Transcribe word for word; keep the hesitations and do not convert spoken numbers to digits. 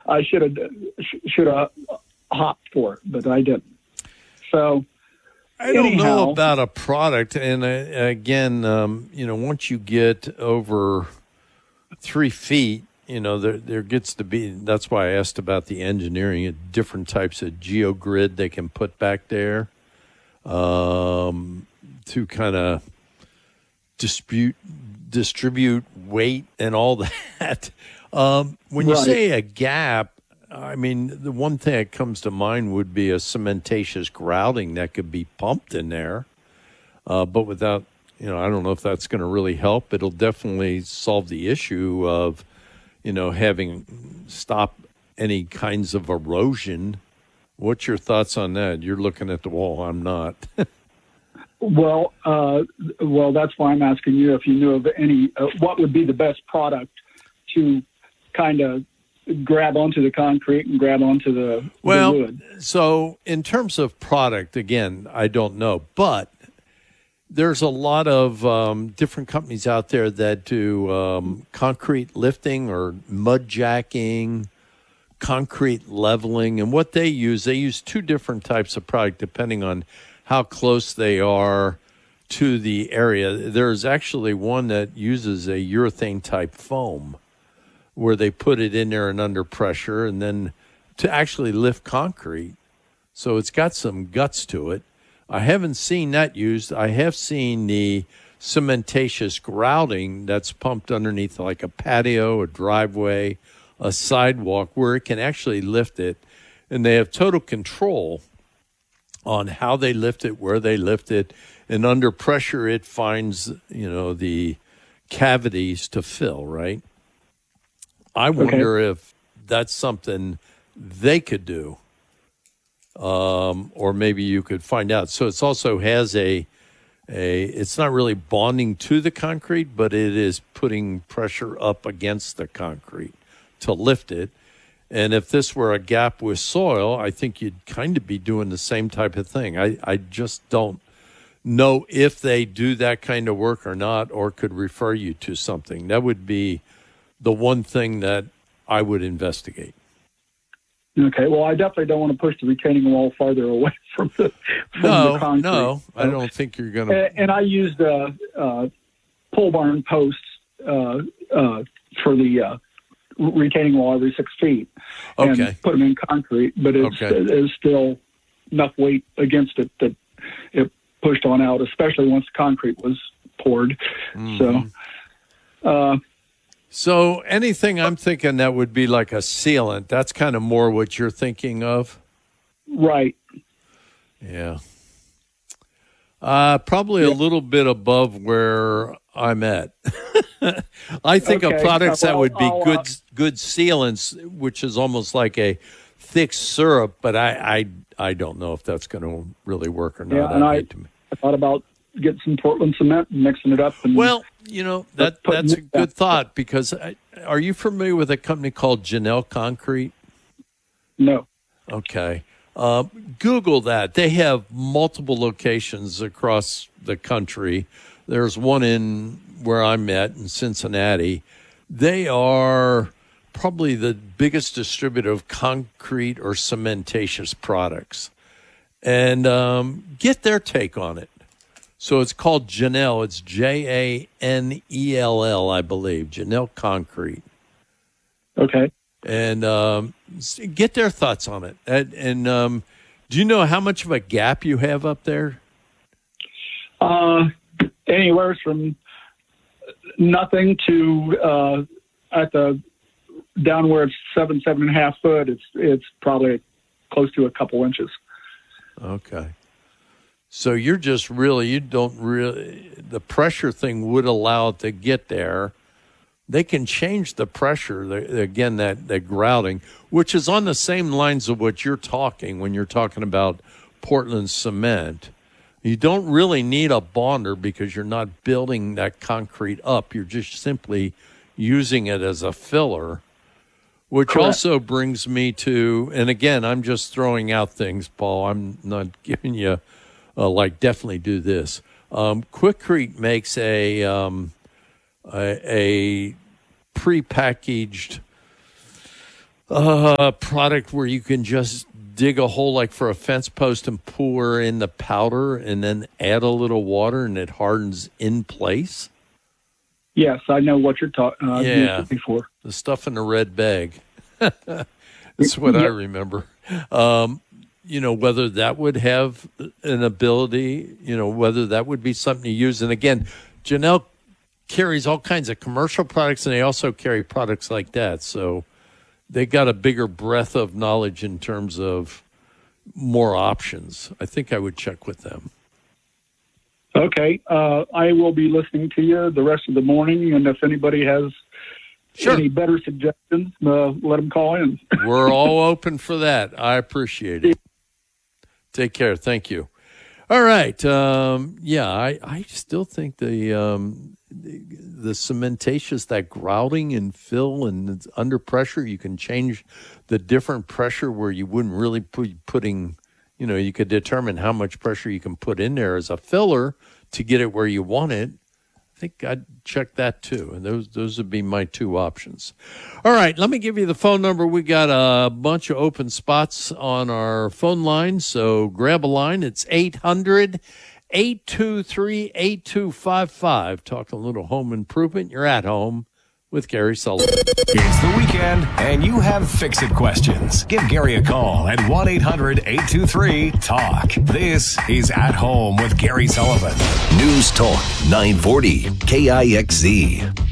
I should have should have hopped for it, but I didn't. So I don't anyhow, know about a product, and uh, again, um, you know, once you get over three feet, you know, there there gets to be. That's why I asked about the engineering, different types of geogrid they can put back there um, to kind of dispute distribute weight and all that. Um, when you Right. say a gap, I mean, the one thing that comes to mind would be a cementatious grouting that could be pumped in there. Uh, but without, you know, I don't know if that's going to really help. It'll definitely solve the issue of, you know, having stop any kinds of erosion. What's your thoughts on that? You're looking at the wall. I'm not. Well, uh, well, that's why I'm asking you if you knew of any. Uh, what would be the best product to kind of grab onto the concrete and grab onto the, well, the wood? So in terms of product, again, I don't know, but there's a lot of um, different companies out there that do um, concrete lifting or mud jacking, concrete leveling, and what they use, they use two different types of product depending on how close they are to the area. There's actually one that uses a urethane type foam where they put it in there and under pressure and then to actually lift concrete. So it's got some guts to it. I haven't seen that used. I have seen the cementatious grouting that's pumped underneath like a patio, a driveway, a sidewalk where it can actually lift it. And they have total control on how they lift it, where they lift it, and under pressure it finds, you know, the cavities to fill, right? I wonder okay. if that's something they could do, um, or maybe you could find out. So it also has a, a, it's not really bonding to the concrete, but it is putting pressure up against the concrete to lift it. And if this were a gap with soil, I think you'd kind of be doing the same type of thing. I, I just don't know if they do that kind of work or not, or could refer you to something. That would be the one thing that I would investigate. Okay. Well, I definitely don't want to push the retaining wall farther away from the, from no, the concrete. No, I don't think you're going to. And, and I used uh, uh, pole barn posts uh, uh, for the uh, retaining wall every six feet and okay. put them in concrete, but it's, okay. it's still enough weight against it that it pushed on out, especially once the concrete was poured. Mm-hmm. So, uh, so anything I'm thinking that would be like a sealant, that's kind of more what you're thinking of? Right. Yeah. Uh, probably yeah. a little bit above where I'm at. I think okay. of products well, that would be I'll, good uh, good sealants, which is almost like a thick syrup, but I I, I don't know if that's going to really work or not. Yeah, and I, to I thought about getting some Portland cement and mixing it up. And well, you know, that that's a good thought because I, are you familiar with a company called Janelle Concrete? No. Okay. Uh, Google that. They have multiple locations across the country. There's one in where I'm at in Cincinnati. They are probably the biggest distributor of concrete or cementatious products. And um, get their take on it. So it's called Janelle. It's J A N E L L, I believe. Janelle Concrete. Okay. And um, get their thoughts on it. And, and um, do you know how much of a gap you have up there? Uh, anywhere from nothing to uh, at the down where it's seven, seven and a half foot. It's it's probably close to a couple inches. Okay. So you're just really you don't really the pressure thing would allow it to get there. They can change the pressure, the, again, that, that grouting, which is on the same lines of what you're talking when you're talking about Portland cement. You don't really need a bonder because you're not building that concrete up. You're just simply using it as a filler, which Correct. Also brings me to, and again, I'm just throwing out things, Paul. I'm not giving you, uh, like, definitely do this. Um, Quikrete makes a... Um, A, a prepackaged uh, product where you can just dig a hole like for a fence post and pour in the powder and then add a little water and it hardens in place? Yes, I know what you're talking uh, yeah, before. The stuff in the red bag. That's what yep. I remember. Um, you know, whether that would have an ability, you know, whether that would be something you use. And again, Janelle carries all kinds of commercial products, and they also carry products like that. So they got a bigger breadth of knowledge in terms of more options. I think I would check with them. Okay. Uh, I will be listening to you the rest of the morning, and if anybody has sure. any better suggestions, uh, let them call in. We're all open for that. I appreciate it. Take care. Thank you. All right. Um, yeah, I, I still think the, um, the the cementatious, that grouting and fill and it's under pressure, you can change the different pressure where you wouldn't really put putting, you know, you could determine how much pressure you can put in there as a filler to get it where you want it. I think I'd check that too. And those those would be my two options. All right, let me give you the phone number. We got a bunch of open spots on our phone line, so grab a line. It's eight hundred, eight two three, eight two five five. Talk a little home improvement. You're at home with Gary Sullivan. It's the weekend, and you have fix-it questions. Give Gary a call at one eight hundred, eight two three, talk. This is At Home with Gary Sullivan. News Talk nine forty K I X Z.